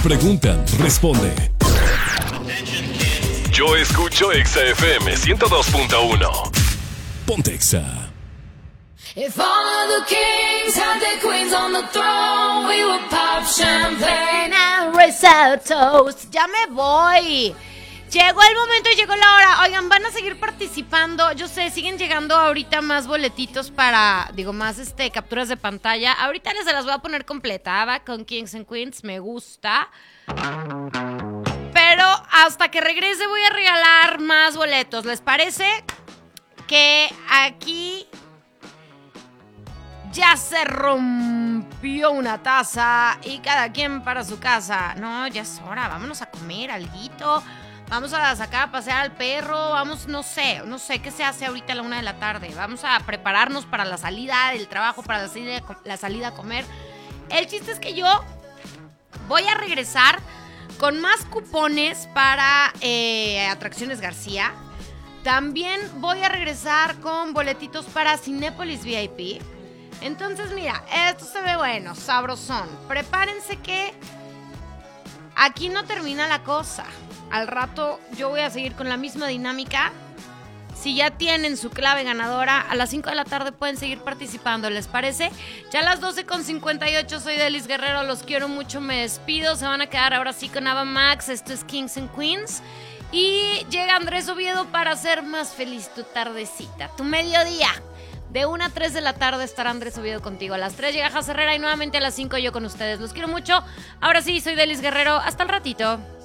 Preguntan, responde. Yo escucho Exa FM 102.1. Ponte Exa. If all of the kings had their queens on the throne, we would pop champagne and raise our toast. Ya me voy. Llegó el momento y llegó la hora. Oigan, van a seguir participando. Yo sé, siguen llegando ahorita más boletitos para, más capturas de pantalla. Ahorita les se las voy a poner completa, ¿va? Con Kings and Queens, me gusta. Pero hasta que regrese voy a regalar más boletos. ¿Les parece? Que aquí ya se rompió una taza y cada quien para su casa. No, ya es hora, vámonos a comer alguito. Vamos a sacar a pasear al perro, vamos, no sé qué se hace ahorita a la 1:00 p.m. Vamos a prepararnos para la salida del trabajo, para la salida a comer. El chiste es que yo voy a regresar con más cupones para Atracciones García. También voy a regresar con boletitos para Cinépolis VIP. Entonces, mira, esto se ve bueno, sabrosón. Prepárense que aquí no termina la cosa. Al rato yo voy a seguir con la misma dinámica. Si ya tienen su clave ganadora, a las 5:00 p.m. pueden seguir participando, ¿les parece? Ya a las 12:58 soy Delis Guerrero, los quiero mucho, me despido. Se van a quedar ahora sí con Ava Max, esto es Kings and Queens. Y llega Andrés Oviedo para hacer más feliz tu tardecita, tu mediodía. De 1 a 3 de la tarde estará Andrés Oviedo contigo. A las 3 llega Jaz Herrera y nuevamente a las 5 yo con ustedes. Los quiero mucho. Ahora sí, soy Delis Guerrero. Hasta el ratito.